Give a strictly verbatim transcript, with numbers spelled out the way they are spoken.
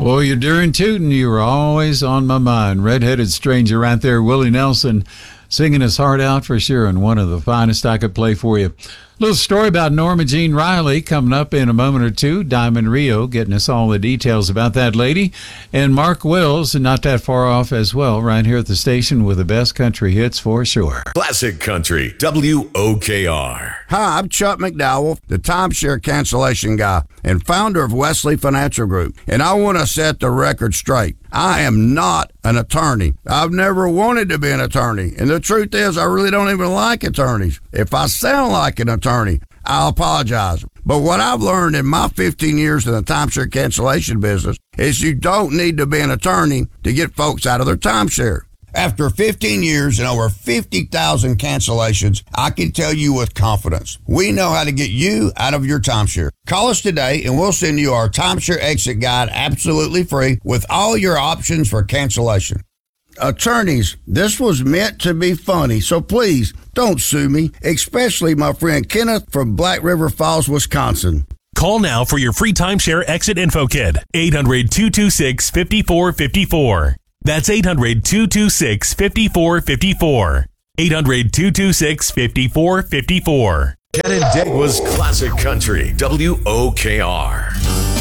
Boy, you're during tootin'. You were always on my mind. Redheaded stranger right there, Willie Nelson, singing his heart out for sure, and one of the finest I could play for you. Little story about Norma Jean Riley coming up in a moment or two. Diamond Rio getting us all the details about that lady. And Mark Wills, not that far off as well, right here at the station with the best country hits for sure. Classic Country, W O K R. Hi, I'm Chuck McDowell, the timeshare cancellation guy and founder of Wesley Financial Group. And I want to set the record straight. I am not an attorney. I've never wanted to be an attorney. And the truth is, I really don't even like attorneys. If I sound like an attorney, I'll apologize. But what I've learned in my fifteen years in the timeshare cancellation business is you don't need to be an attorney to get folks out of their timeshare. After fifteen years and over fifty thousand cancellations, I can tell you with confidence, we know how to get you out of your timeshare. Call us today and we'll send you our timeshare exit guide absolutely free with all your options for cancellation. Attorneys, this was meant to be funny, so please don't sue me, especially my friend Kenneth from Black River Falls, Wisconsin. Call now for your free timeshare exit info kit. eight hundred, two two six, five four five four. That's eight hundred, two two six, five four five four. eight hundred, two two six, five four five four. Cannon Day was Classic Country, W O K R.